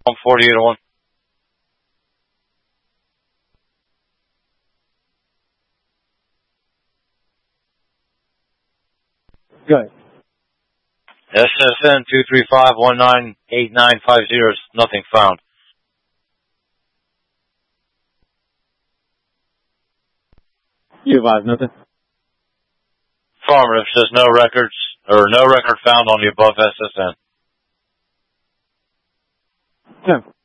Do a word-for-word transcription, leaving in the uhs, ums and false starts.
forty-eight oh one. Good. S S N two three five one nine eight nine five zero. Nothing found. You advise nothing? Affirmative. Says no records, or no record found on the above S S N. Yeah.